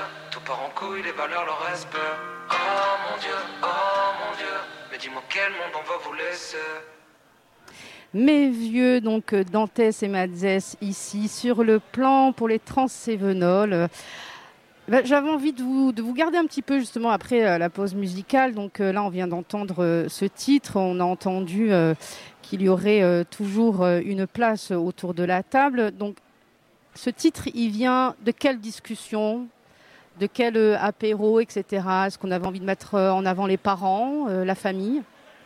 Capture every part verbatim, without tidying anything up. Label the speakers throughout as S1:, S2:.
S1: tout part en couille, les valeurs, le respect. Oh mon Dieu, oh mon Dieu, mais dis-moi quel monde on va vous laisser.
S2: Mes vieux, donc Dantès et Madzès ici sur le plan pour les Transcévenols. Ben, j'avais envie de vous, de vous garder un petit peu justement après euh, la pause musicale. Donc euh, là, on vient d'entendre euh, ce titre. On a entendu euh, qu'il y aurait euh, toujours euh, une place autour de la table. Donc ce titre, il vient de quelle discussion ? De quel euh, apéro, et cetera. Est-ce qu'on avait envie de mettre euh, en avant les parents, euh, la famille ?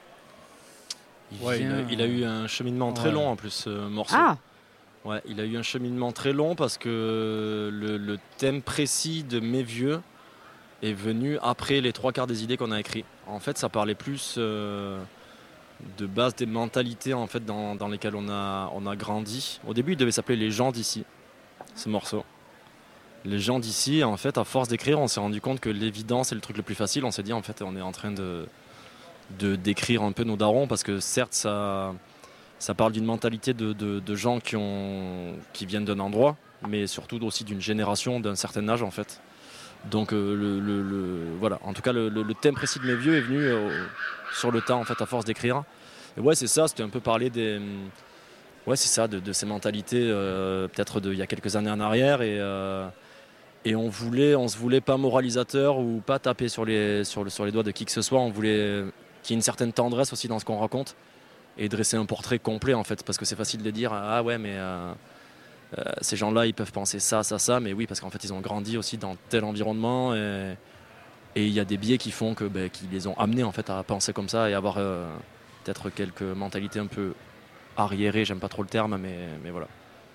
S3: Il, ouais, vient... il, a, il a eu un cheminement ouais. très long en plus, ce morceau.
S2: Ah.
S3: Ouais, il a eu un cheminement très long parce que le, le thème précis de Mes vieux est venu après les trois quarts des idées qu'on a écrites. En fait, ça parlait plus euh, de base des mentalités en fait, dans, dans lesquelles on a, on a grandi. Au début, il devait s'appeler Les gens d'ici, ce morceau. Les gens d'ici, en fait, à force d'écrire, on s'est rendu compte que l'évidence est le truc le plus facile. On s'est dit, en fait, on est en train de, de d'écrire un peu nos darons parce que certes, ça... Ça parle d'une mentalité de, de, de gens qui, ont, qui viennent d'un endroit, mais surtout aussi d'une génération, d'un certain âge en fait. Donc euh, le, le, le, voilà, en tout cas le, le, le thème précis de Mes vieux est venu euh, sur le temps en fait à force d'écrire. Et ouais c'est ça, c'était un peu parler des, ouais c'est ça, de, de ces mentalités euh, peut-être d'il y a quelques années en arrière et euh, et on voulait, on se voulait pas moralisateur ou pas taper sur les sur le sur les doigts de qui que ce soit. On voulait qu'il y ait une certaine tendresse aussi dans ce qu'on raconte. Et dresser un portrait complet en fait, parce que c'est facile de dire ah ouais mais euh, euh, ces gens-là ils peuvent penser ça, ça, ça, mais oui parce qu'en fait ils ont grandi aussi dans tel environnement et il y a des biais qui font que bah, qui les ont amenés en fait à penser comme ça et avoir euh, peut-être quelques mentalités un peu arriérées, j'aime pas trop le terme, mais, mais voilà.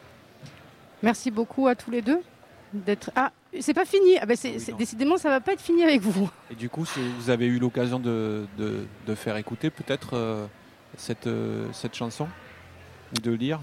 S2: Merci beaucoup à tous les deux d'être. Ah c'est pas fini, ah, bah, c'est, oui, c'est, décidément ça va pas être fini avec vous.
S4: Et du coup si vous avez eu l'occasion de, de, de faire écouter peut-être euh... Cette, euh, cette chanson ou de lire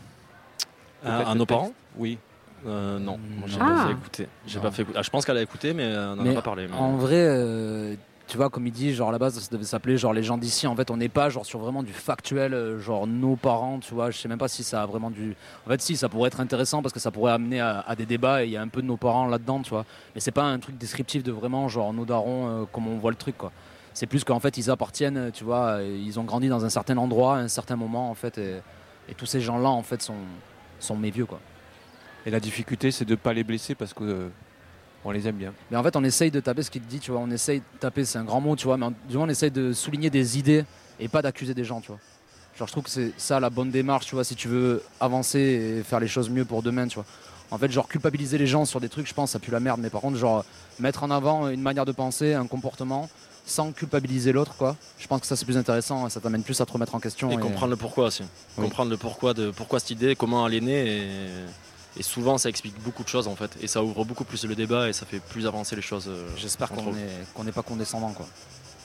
S3: à, à nos parents
S4: oui
S3: euh, non moi j'ai
S2: ah.
S3: pas fait écouter j'ai pas fait écouter. Ah, je pense qu'elle a écouté mais on n'en a pas parlé mais...
S5: en vrai euh, tu vois comme il dit genre à la base ça devait s'appeler genre Les gens d'ici en fait on n'est pas genre sur vraiment du factuel genre nos parents tu vois je sais même pas si ça a vraiment du en fait si ça pourrait être intéressant parce que ça pourrait amener à, à des débats et il y a un peu de nos parents là-dedans tu vois mais c'est pas un truc descriptif de vraiment genre nos darons euh, comme on voit le truc quoi. C'est plus qu'en fait ils appartiennent, tu vois, ils ont grandi dans un certain endroit, à un certain moment en fait, et, et tous ces gens-là en fait sont, sont mes vieux quoi.
S4: Et la difficulté c'est de ne pas les blesser parce que euh, on les aime bien.
S5: Mais en fait on essaye de taper ce qu'il te dit, tu vois, on essaye de taper, c'est un grand mot, tu vois, mais du moins on essaye de souligner des idées et pas d'accuser des gens, tu vois. Genre je trouve que c'est ça la bonne démarche, tu vois, si tu veux avancer et faire les choses mieux pour demain, tu vois. En fait, genre culpabiliser les gens sur des trucs, je pense, ça pue la merde, mais par contre, genre mettre en avant une manière de penser, un comportement. Sans culpabiliser l'autre quoi. Je pense que ça c'est plus intéressant, ça t'amène plus à te remettre en question.
S3: Et,
S5: et...
S3: comprendre le pourquoi aussi. Oui. Comprendre le pourquoi de pourquoi cette idée, comment elle est née et, et souvent ça explique beaucoup de choses en fait. Et ça ouvre beaucoup plus le débat et ça fait plus avancer les choses. Euh,
S5: J'espère qu'on est, qu'on n'est pas condescendant quoi.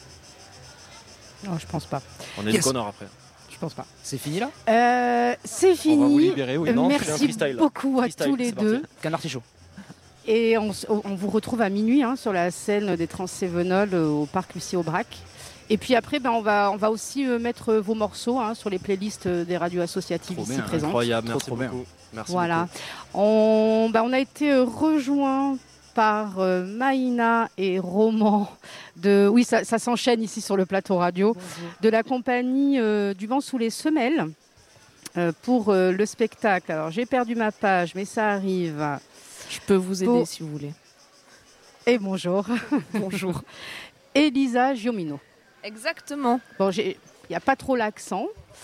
S2: Non je pense pas.
S3: On est yes. des connards après.
S2: Je pense pas.
S5: C'est fini là
S2: euh, C'est fini.
S4: On va vous libérer, oui.
S2: Non, merci freestyle, beaucoup à freestyle, tous les deux.
S5: Canard Tichot.
S2: Et on, on vous retrouve à minuit hein, sur la scène des Transcévenols euh, au parc Lucie Aubrac. Et puis après, ben, on, va, on va aussi euh, mettre vos morceaux hein, sur les playlists des radios associatives trop ici bien, présentes.
S3: Incroyable, merci trop, trop beaucoup. Merci
S2: voilà.
S3: beaucoup.
S2: On, ben, on a été rejoints par euh, Maïna et Roman. De, oui, ça, ça s'enchaîne ici sur le plateau radio. Bonjour. De la compagnie euh, Du vent sous les semelles euh, pour euh, le spectacle. Alors, j'ai perdu ma page, mais ça arrive.
S6: Je peux vous aider
S2: pour...
S6: si vous voulez.
S2: Et bonjour.
S6: Bonjour.
S2: Elisa Giomino.
S6: Exactement.
S2: Bon, il n'y a pas trop l'accent.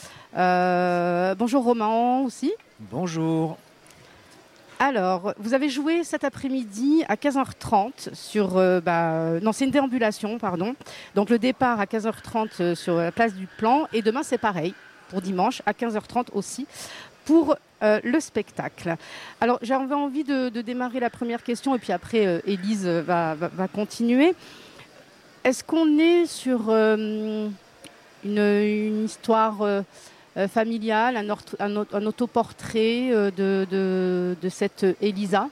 S2: Euh, bonjour Roman aussi.
S5: Bonjour.
S2: Alors, vous avez joué cet après-midi à quinze heures trente sur... Euh, bah, non, c'est une déambulation, pardon. Donc le départ à quinze heures trente sur la place du Plan. Et demain, c'est pareil, pour dimanche, à quinze heures trente aussi, pour euh, le spectacle. Alors, j'avais envie de, de démarrer la première question, et puis après, euh, Élise va, va, va continuer. Est-ce qu'on est sur euh, une, une histoire... Euh, Euh, familiale, un, orto, un, un autoportrait euh, de, de, de cette Elisa?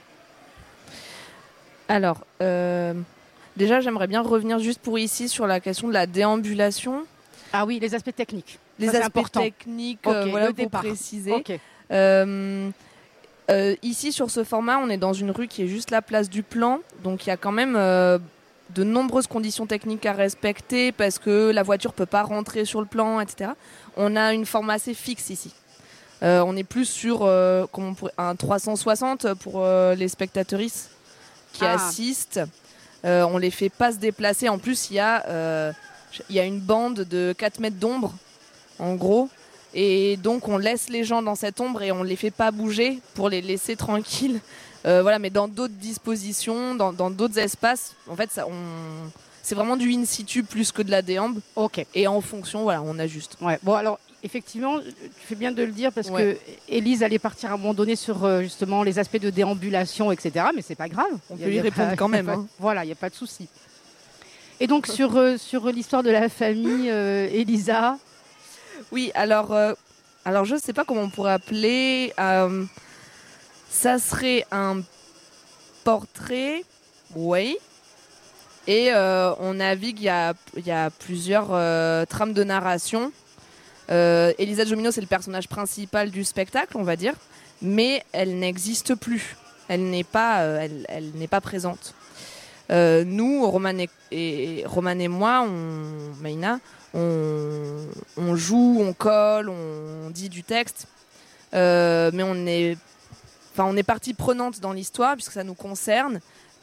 S6: Alors, euh, déjà, j'aimerais bien revenir juste pour ici sur la question de la déambulation.
S2: Ah oui, les aspects techniques.
S6: Les
S2: Ça,
S6: aspects techniques,
S2: okay,
S6: euh, voilà,
S2: le
S6: pour
S2: départ.
S6: préciser.
S2: Okay.
S6: Euh, Euh, ici, sur ce format, on est dans une rue qui est juste la place du Plan. Donc, il y a quand même euh, de nombreuses conditions techniques à respecter parce que la voiture ne peut pas rentrer sur le plan, et cetera. On a une forme assez fixe ici. Euh, on est plus sur euh, comment on pourrait, un trois cent soixante pour euh, les spectatrices qui
S2: Ah.
S6: assistent. Euh, on les fait pas se déplacer. En plus, il y, euh, y a une bande de quatre mètres d'ombre, en gros. Et donc, on laisse les gens dans cette ombre et on les fait pas bouger pour les laisser tranquilles. Euh, voilà, mais dans d'autres dispositions, dans, dans d'autres espaces, en fait, ça, on... c'est vraiment du in situ plus que de la déambe.
S2: Ok.
S6: Et en fonction, voilà, on ajuste.
S2: Ouais. Bon, alors, effectivement, tu fais bien de le dire parce
S6: Ouais.
S2: que Élise allait partir à un moment donné sur euh, justement les aspects de déambulation, et cetera. Mais c'est pas grave.
S6: On
S2: Il y a-
S6: peut y
S2: il y a
S6: répondre
S2: pas-
S6: quand même,
S2: pas-
S6: hein.
S2: Voilà, il n'y a pas de souci. Et donc, sur, euh, sur l'histoire de la famille, euh, Elisa.
S6: Oui, alors, euh, alors je sais pas comment on pourrait appeler. euh, ça serait un portrait, oui. Et euh, on navigue, il y a, il y a plusieurs euh, trames de narration. Euh, Elisa Jomino, c'est le personnage principal du spectacle, on va dire. Mais elle n'existe plus. Elle n'est pas, euh, elle, elle n'est pas présente. Euh, nous, Roman et, et, Roman et moi, on, Maïna, on, on joue, on colle, on dit du texte, euh, mais on est, enfin, on est partie prenante dans l'histoire puisque ça nous concerne.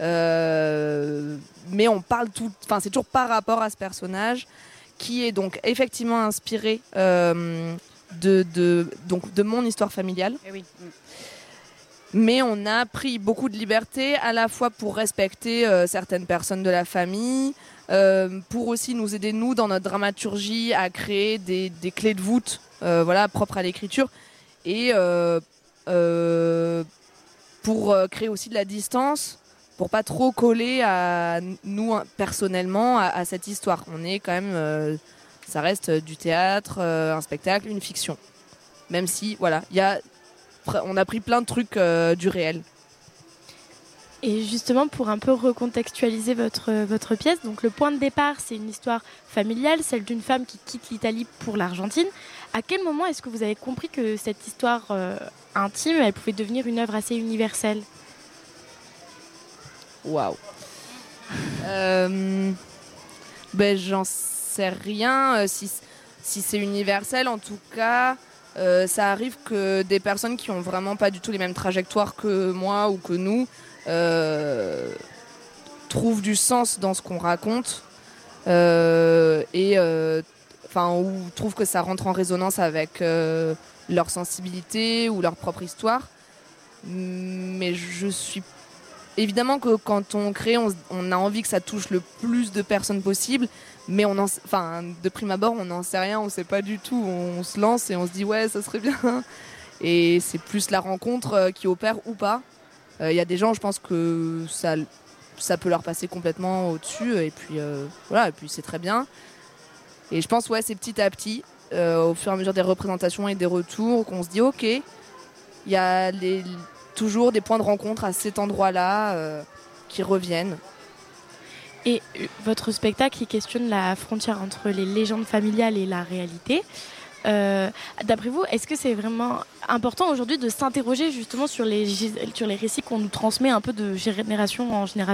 S6: Euh, mais on parle tout, enfin, c'est toujours par rapport à ce personnage qui est donc effectivement inspiré euh, de, de, donc de mon histoire familiale.
S2: Eh oui.
S6: Mais on a pris beaucoup de liberté à la fois pour respecter euh, certaines personnes de la famille, euh, pour aussi nous aider, nous, dans notre dramaturgie, à créer des, des clés de voûte euh, voilà, propres à l'écriture, et euh, euh, pour euh, créer aussi de la distance, pour pas trop coller à nous, personnellement, à, à cette histoire. On est quand même... Euh, ça reste du théâtre, euh, un spectacle, une fiction. Même si, voilà, il y a... on a pris plein de trucs euh, du réel.
S7: Et justement, pour un peu recontextualiser votre, votre pièce, donc le point de départ, c'est une histoire familiale, celle d'une femme qui quitte l'Italie pour l'Argentine. À quel moment est-ce que vous avez compris que cette histoire euh, intime, elle pouvait devenir une œuvre assez universelle ?
S6: Waouh. Euh, ben, j'en sais rien. Euh, si, si c'est universel, en tout cas... Euh, ça arrive que des personnes qui ont vraiment pas du tout les mêmes trajectoires que moi ou que nous euh, trouvent du sens dans ce qu'on raconte euh, et euh, enfin ou trouvent que ça rentre en résonance avec euh, leur sensibilité ou leur propre histoire. Mais je suis évidemment que quand on crée, on, on a envie que ça touche le plus de personnes possible. Mais on en, enfin, de prime abord, on n'en sait rien, on ne sait pas du tout. On se lance et on se dit ouais, ça serait bien. Et c'est plus la rencontre euh, qui opère ou pas. Il euh, y a des gens, je pense que ça, ça peut leur passer complètement au-dessus. Et puis euh, voilà, et puis c'est très bien. Et je pense ouais, c'est petit à petit, euh, au fur et à mesure des représentations et des retours, qu'on se dit ok, il y a les, toujours des points de rencontre à cet endroit-là euh, qui reviennent.
S7: Et votre spectacle qui questionne la frontière entre les légendes familiales et la réalité. Euh, d'après vous, est-ce que c'est vraiment important aujourd'hui de s'interroger justement sur les, sur les récits qu'on nous transmet un peu de génération en génération ?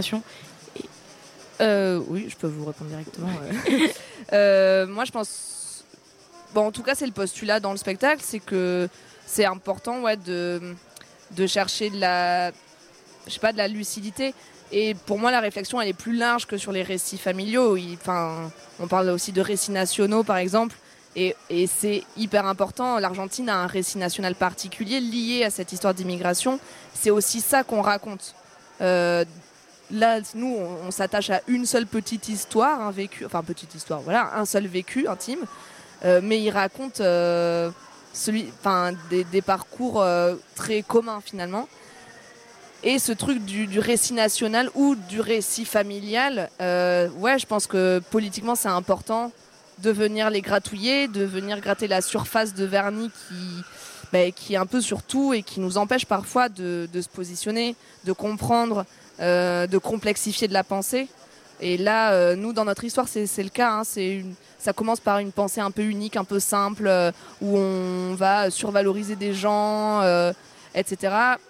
S6: euh, Oui, je peux vous répondre directement. Ouais. euh, moi, je pense... Bon, en tout cas, c'est le postulat dans le spectacle, c'est que c'est important ouais, de, de chercher de la, je sais pas, de la lucidité. Et pour moi, la réflexion, elle est plus large que sur les récits familiaux. Il, enfin, on parle aussi de récits nationaux, par exemple. Et, et c'est hyper important. L'Argentine a un récit national particulier lié à cette histoire d'immigration. C'est aussi ça qu'on raconte. Euh, là, nous, on, on s'attache à une seule petite histoire, un vécu, enfin petite histoire, voilà, un seul vécu intime. Euh, mais il raconte euh, celui, enfin, des, des parcours euh, très communs finalement. Et ce truc du, du récit national ou du récit familial, euh, ouais, je pense que politiquement c'est important de venir les gratouiller, de venir gratter la surface de vernis qui, bah, qui est un peu sur tout et qui nous empêche parfois de, de se positionner, de comprendre, euh, de complexifier de la pensée. Et là, euh, nous, dans notre histoire, c'est, c'est le cas. Hein, c'est une, ça commence par une pensée un peu unique, un peu simple, euh, où on va survaloriser des gens, euh, et cetera.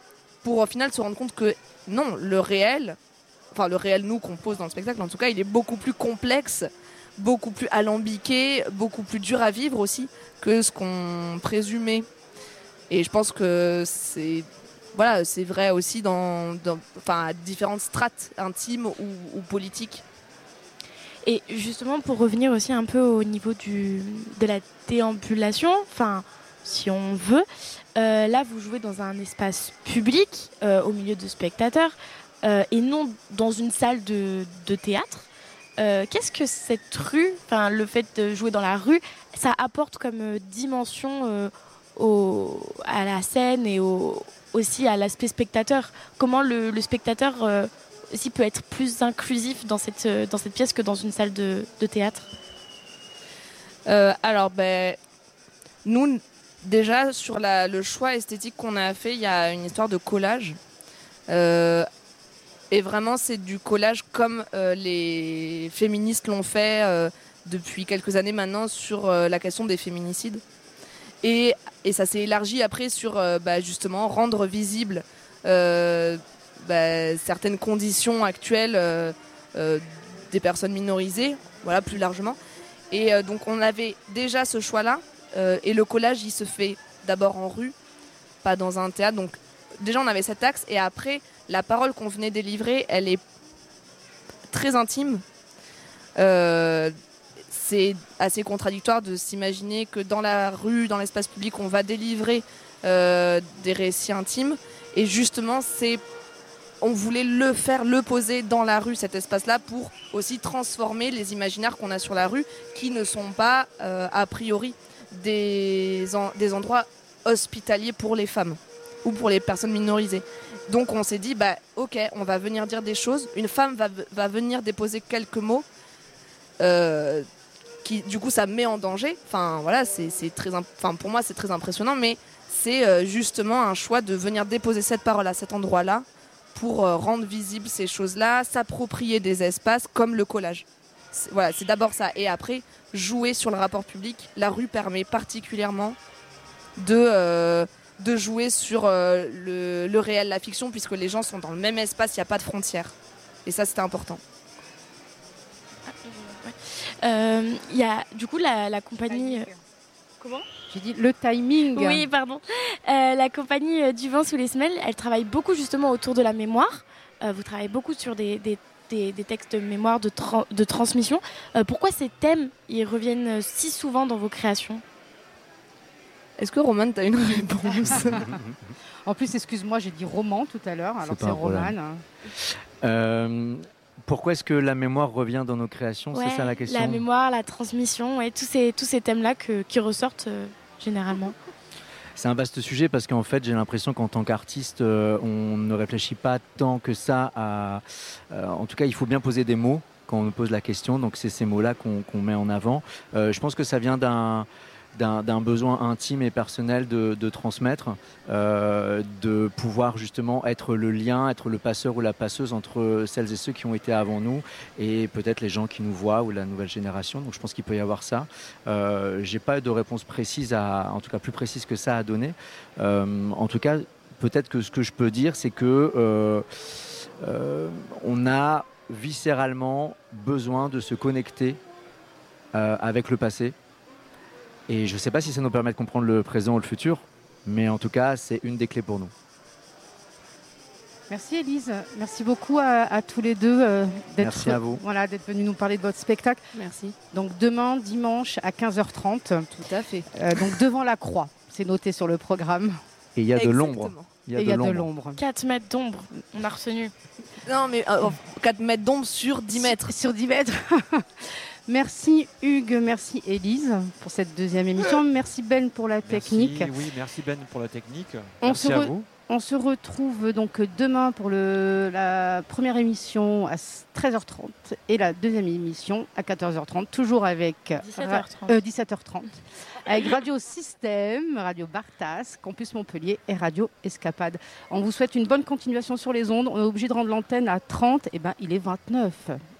S6: pour au final se rendre compte que non, le réel, enfin le réel nous qu'on pose dans le spectacle, en tout cas, il est beaucoup plus complexe, beaucoup plus alambiqué, beaucoup plus dur à vivre aussi que ce qu'on présumait. Et je pense que c'est, voilà, c'est vrai aussi dans, dans enfin, à différentes strates intimes ou, ou politiques.
S7: Et justement, pour revenir aussi un peu au niveau du, de la déambulation, enfin, si on veut, euh, là, vous jouez dans un espace public, euh, au milieu de spectateurs, euh, et non dans une salle de, de théâtre. Euh, qu'est-ce que cette rue, enfin, le fait de jouer dans la rue, ça apporte comme euh, dimension euh, au, à la scène et au, aussi à l'aspect spectateur? Comment le, le spectateur euh, aussi peut être plus inclusif dans cette, dans cette pièce que dans une salle de, de théâtre?
S6: euh, Alors, ben, nous, déjà, sur la, le choix esthétique qu'on a fait, il y a une histoire de collage. Euh, et vraiment, c'est du collage comme euh, les féministes l'ont fait euh, depuis quelques années maintenant sur euh, la question des féminicides. Et, et ça s'est élargi après sur, euh, bah, justement, rendre visible euh, bah, certaines conditions actuelles euh, euh, des personnes minorisées, voilà, plus largement. Et euh, donc, on avait déjà ce choix-là. Euh, et le collage, il se fait d'abord en rue, pas dans un théâtre. Donc, déjà, on avait cet axe. Et après, la parole qu'on venait délivrer, elle est très intime. Euh, c'est assez contradictoire de s'imaginer que dans la rue, dans l'espace public, on va délivrer euh, des récits intimes. Et justement, c'est, on voulait le faire, le poser dans la rue, cet espace-là, pour aussi transformer les imaginaires qu'on a sur la rue, qui ne sont pas, euh, a priori, des, en, des endroits hospitaliers pour les femmes ou pour les personnes minorisées. Donc on s'est dit, bah, ok, on va venir dire des choses. Une femme va, va venir déposer quelques mots. Euh, qui, du coup, ça met en danger. Enfin, voilà, c'est, c'est très, enfin, pour moi, c'est très impressionnant, mais c'est euh, justement un choix de venir déposer cette parole à cet endroit-là pour euh, rendre visibles ces choses-là, s'approprier des espaces comme le collage. C'est, voilà, c'est d'abord ça. Et après, jouer sur le rapport public. La rue permet particulièrement de, euh, de jouer sur euh, le, le réel, la fiction, puisque les gens sont dans le même espace, il n'y a pas de frontières. Et ça, c'était important.
S7: Il euh, y a du coup la, la compagnie...
S2: Comment ? J'ai dit le timing.
S7: Oui, pardon. Euh, la compagnie euh, Du vent sous les semelles, elle travaille beaucoup justement autour de la mémoire. Euh, vous travaillez beaucoup sur des, des, des, des textes de mémoire, de, tra- de transmission. Euh, pourquoi ces thèmes ils reviennent si souvent dans vos créations ?
S6: Est-ce que Romane, tu as une réponse ?
S2: En plus, excuse-moi, j'ai dit roman tout à l'heure, alors c'est, c'est Romane.
S8: Euh, pourquoi est-ce que la mémoire revient dans nos créations ?
S7: Ouais,
S8: c'est ça la question ?
S7: La mémoire, la transmission, et tous ces, tous ces thèmes-là que, qui ressortent euh, généralement.
S8: C'est un vaste sujet parce qu'en fait, j'ai l'impression qu'en tant qu'artiste, euh, on ne réfléchit pas tant que ça à... Euh, en tout cas, il faut bien poser des mots quand on nous pose la question. Donc, c'est ces mots-là qu'on, qu'on met en avant. Euh, je pense que ça vient d'un... D'un, d'un besoin intime et personnel de, de transmettre, euh, de pouvoir justement être le lien, être le passeur ou la passeuse entre celles et ceux qui ont été avant nous et peut-être les gens qui nous voient ou la nouvelle génération. Donc je pense qu'il peut y avoir ça. Euh, j'ai pas de réponse précise, à, en tout cas plus précise que ça à donner. Euh, en tout cas, peut-être que ce que je peux dire, c'est que euh, euh, on a viscéralement besoin de se connecter euh, avec le passé. Et je ne sais pas si ça nous permet de comprendre le présent ou le futur, mais en tout cas, c'est une des clés pour nous.
S2: Merci Élise, merci beaucoup à, à tous les deux euh, d'être,
S8: merci à vous.
S2: Voilà, d'être venus nous parler de votre spectacle.
S6: Merci.
S2: Donc demain, dimanche, à quinze heures trente.
S6: Tout à fait.
S2: Euh, donc devant la croix, c'est noté sur le programme.
S8: Et il y a de l'ombre.
S2: Il y a, de, y a l'ombre. de l'ombre.
S7: quatre mètres d'ombre, on a retenu.
S6: Non, mais euh, quatre mètres d'ombre sur dix mètres.
S2: Sur, sur dix mètres. Merci Hugues, merci Élise pour cette deuxième émission. Merci Ben pour la technique.
S4: Merci, oui, merci Ben pour la technique.
S2: On
S4: merci
S2: se
S4: à
S2: re-
S4: vous.
S2: On se retrouve donc demain pour le, la première émission à treize heures trente et la deuxième émission à quatorze heures trente, toujours avec
S7: dix-sept heures trente,
S2: euh, dix-sept heures trente avec Radio Système, Radio Bartas, Campus Montpellier et Radio Escapade. On vous souhaite une bonne continuation sur les ondes. On est obligé de rendre l'antenne à trente, et ben il est vingt-neuf.